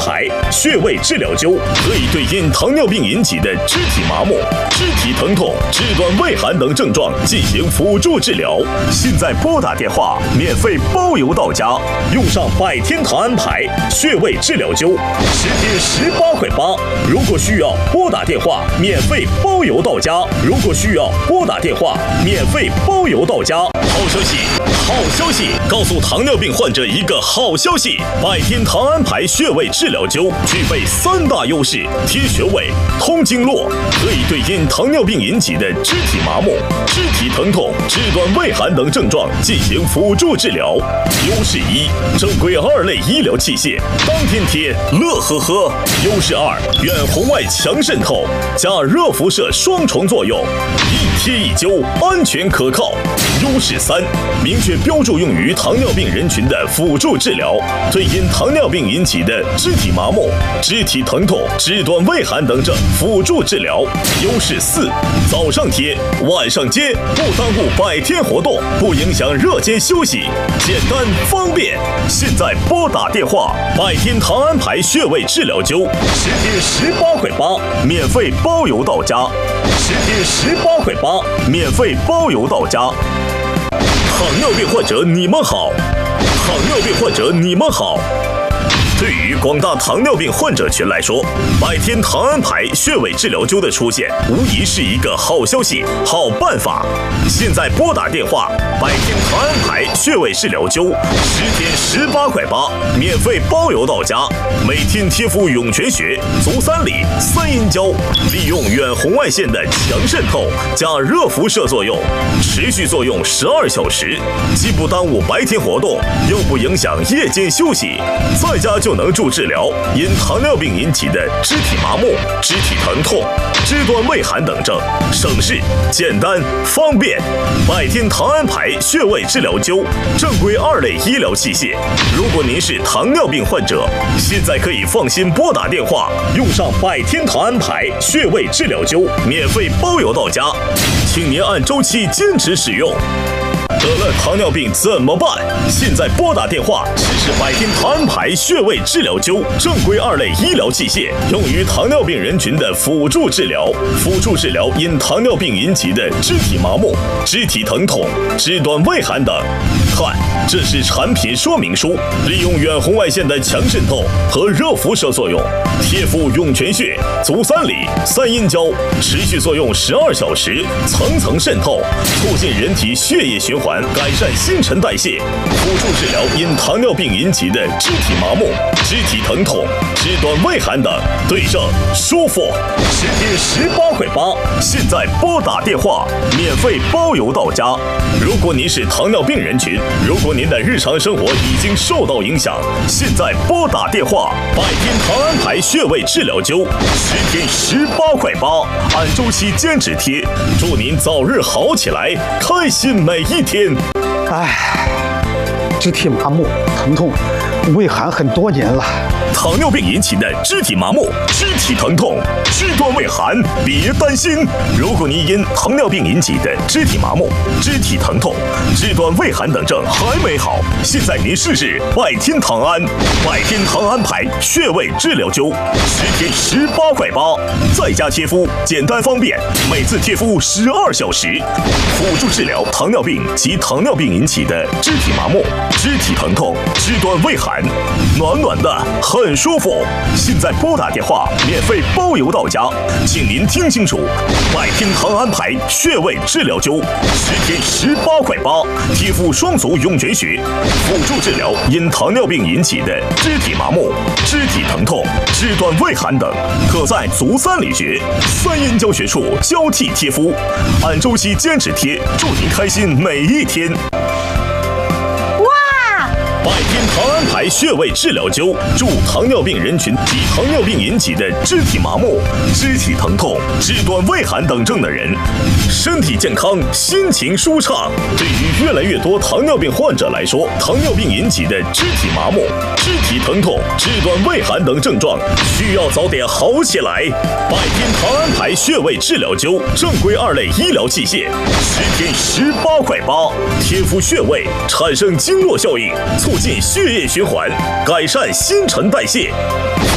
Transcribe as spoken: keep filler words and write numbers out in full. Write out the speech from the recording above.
牌穴位治疗灸，可以对因糖尿病引起的肢体麻木、肢体疼痛、肢端畏寒等症状进行辅助治疗。现在拨打电话，免费包邮到家，用上百天堂安牌穴位治疗灸，十天十八块八。如果需要拨打电话，免费包邮到家。如果需要拨打电话，免费包邮到家。好消息，好消息！告诉糖尿病患者一个好消息：百天堂安牌穴位治疗灸具备三大优势：贴穴位、通经络，可以对因糖尿病引起的肢体麻木、肢体疼痛、肢端畏寒等症状进行辅助治疗。优势一，正规二类医疗器械，当天贴，乐呵呵。优势二，远红外强渗透加热辐射双重作用，一贴一灸，安全可靠。优势三，明确标注用于糖尿病人群的辅助治疗，对因糖尿病引起的肢体麻木、肢体疼痛、肢端畏寒等症辅助治疗。优势四，早上贴，晚上接，不耽误百天活动，不影响热间休息，简单方便。现在拨打电话，百天堂安牌穴位治疗灸，十天十八块八，免费包邮到家。十天十八块八，免费包邮到家。糖尿病患者你们好，糖尿病患者你们好。对于广大糖尿病患者群来说，百天堂安牌穴位治疗灸的出现，无疑是一个好消息、好办法。现在拨打电话，百天堂安牌穴位治疗灸，十天十八块八，免费包邮到家。每天贴敷涌泉穴、足三里、三阴交，利用远红外线的强渗透加热辐射作用，持续作用十二小时，既不耽误白天活动，又不影响夜间休息，在家就就能助治疗因糖尿病引起的肢体麻木、肢体疼痛、肢端畏寒等症，省事、简单、方便。百天堂安牌穴位治疗灸，正规二类医疗器械。如果您是糖尿病患者，现在可以放心拨打电话，用上百天堂安牌穴位治疗灸，免费包邮到家，请您按周期坚持使用。得了糖尿病怎么办？现在拨打电话，试试百天堂安牌穴位治疗灸，正规二类医疗器械，用于糖尿病人群的辅助治疗，辅助治疗因糖尿病引起的肢体麻木、肢体疼痛、肢端畏寒等。看，这是产品说明书，利用远红外线的强渗透和热辐射作用，贴敷涌泉穴、足三里、三阴交，持续作用十二小时，层层渗透，促进人体血液循环，改善新陈代谢，辅助治疗因糖尿病引起的肢体麻木、肢体疼痛、肢端畏寒等，对症舒服。十天十八块八，现在拨打电话，免费包邮到家。如果您是糖尿病人群，如果您的日常生活已经受到影响，现在拨打电话，百天堂安牌穴位治疗灸，十天十八块八，按周期坚持贴，祝您早日好起来，开心每一天。 唉，肢体麻木、疼痛、畏寒很多年了。 糖尿病引起的肢体麻木、肢体疼痛、肢端畏寒，别担心。如果您因糖尿病引起的肢体麻木、肢体疼痛、肢端畏寒等症还没好，现在您试试百天堂安，百天堂安牌穴位治疗灸，十天十八块八，在家贴敷，简单方便，每次贴敷十二小时，辅助治疗糖尿病及糖尿病引起的肢体麻木、肢体疼痛、肢端畏寒，暖暖的很舒服。现在拨打电话，免费包邮到家，请您听清楚，百天堂安牌穴位治疗灸，十天十八块八，贴敷双足涌泉穴，辅助治疗因糖尿病引起的肢体麻木、肢体疼痛、肢端畏寒等，可在足三里穴、三阴交穴处交替贴敷，按周期坚持贴，祝您开心每一天。百天堂安牌穴位治疗灸，助糖尿病人群及糖尿病引起的肢体麻木、肢体疼痛、肢端畏寒等症的人，身体健康，心情舒畅。对于越来越多糖尿病患者来说，糖尿病引起的肢体麻木、肢体疼痛、肢端畏寒等症状，需要早点好起来。百天堂安牌穴位治疗灸，正规二类医疗器械，十天十八块八，贴敷穴位，产生经络效应，促进血液循环，改善新陈代谢。